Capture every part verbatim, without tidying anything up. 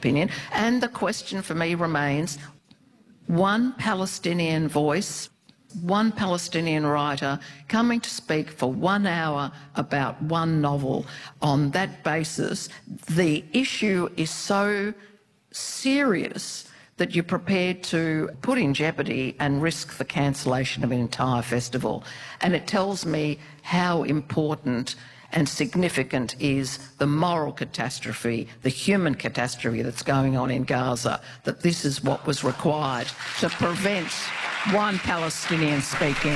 opinion. And the question for me remains, one Palestinian voice, one Palestinian writer coming to speak for one hour about one novel. On that basis, the issue is so serious that you're prepared to put in jeopardy and risk the cancellation of an entire festival. And it tells me how important and significant is the moral catastrophe, the human catastrophe that's going on in Gaza, that this is what was required to prevent one Palestinian speaking.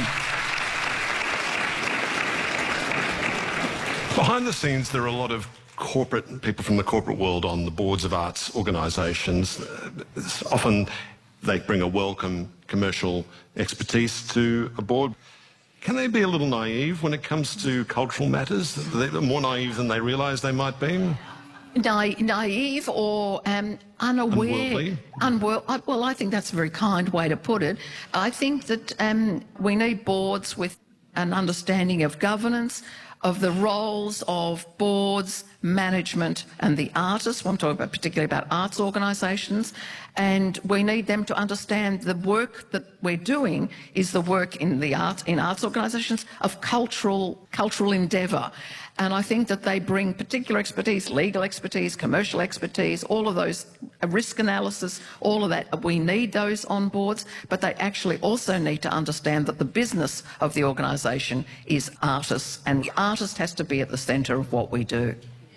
Behind the scenes, there are a lot of corporate people from the corporate world on the boards of arts organisations. Often they bring a welcome commercial expertise to a board. Can they be a little naive when it comes to cultural matters? They're more naive than they realise they might be? Na naive or um, unaware. Unworldly. Unwor well, I think that's a very kind way to put it. I think that um, we need boards with an understanding of governance, of the roles of boards, management and the artists. I'm talking about particularly about arts organisations, and we need them to understand the work that we're doing is the work in the arts, in arts organisations of cultural, cultural endeavour. And I think that they bring particular expertise, legal expertise, commercial expertise, all of those, risk analysis, all of that. We need those on boards, but they actually also need to understand that the business of the organisation is artists, and the artist has to be at the centre of what we do.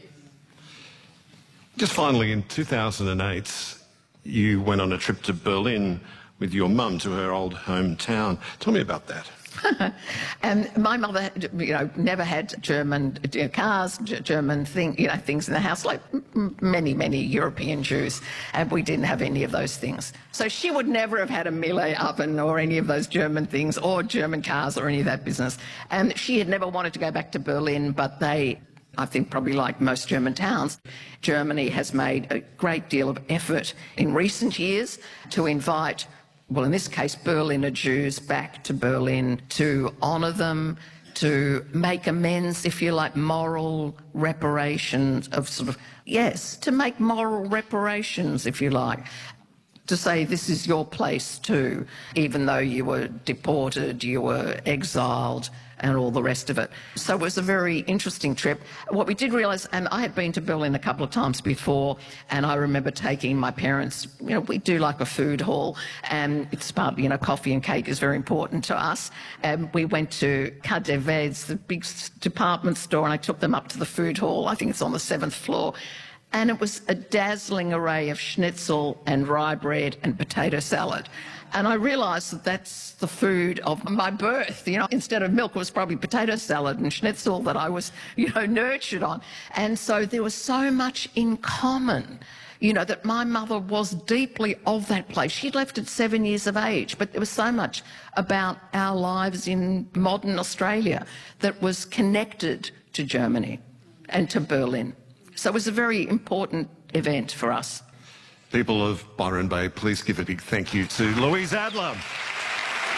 Just finally, in two thousand eight, you went on a trip to Berlin with your mum to her old hometown. Tell me about that. And my mother, you know, never had German you know, cars, German thing, you know, things in the house, like many, many European Jews, and we didn't have any of those things. So she would never have had a Miele oven or any of those German things, or German cars or any of that business. And she had never wanted to go back to Berlin, but they, I think probably like most German towns, Germany has made a great deal of effort in recent years to invite, well, in this case, Berliner Jews back to Berlin, to honour them, to make amends, if you like, moral reparations of sort of, yes, to make moral reparations, if you like, to say this is your place too, even though you were deported, you were exiled, and all the rest of it. So it was a very interesting trip. What we did realise, and I had been to Berlin a couple of times before, and I remember taking my parents, you know, we do like a food hall, and it's part, you know, coffee and cake is very important to us. And we went to K D V's, the big department store, and I took them up to the food hall. I think it's on the seventh floor. And it was a dazzling array of schnitzel and rye bread and potato salad. And I realised that that's the food of my birth. You know, instead of milk, it was probably potato salad and schnitzel that I was, you know, nurtured on. And so there was so much in common, you know, that my mother was deeply of that place. She'd left at seven years of age, but there was so much about our lives in modern Australia that was connected to Germany and to Berlin. So it was a very important event for us. People of Byron Bay, please give a big thank you to Louise Adler.